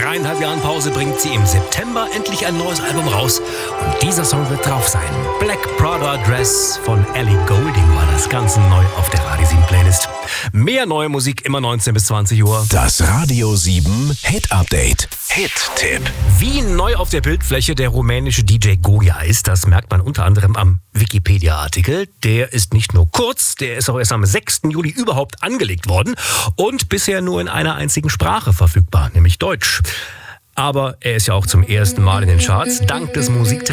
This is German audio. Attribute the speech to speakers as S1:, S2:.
S1: 3,5 Jahren Pause bringt sie im September endlich ein neues Album raus. Und dieser Song wird drauf sein. Black Prada Dress von Ellie Goulding war das Ganze neu auf der Radio 7 Playlist. Mehr neue Musik immer 19 bis 20 Uhr.
S2: Das Radio 7 Hit Update. Hit-Tipp.
S1: Wie neu auf der Bildfläche der rumänische DJ Goya ist, das merkt man unter anderem am Wikipedia-Artikel. Der ist nicht nur kurz, der ist auch erst am 6. Juli überhaupt angelegt worden und bisher nur in einer einzigen Sprache verfügbar, nämlich Deutsch. Aber er ist ja auch zum ersten Mal in den Charts, dank des